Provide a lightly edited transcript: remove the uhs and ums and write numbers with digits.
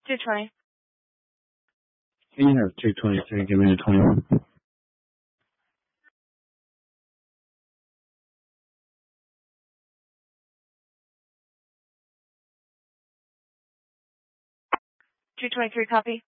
220. You have 223. Give me the 21. 223, copy.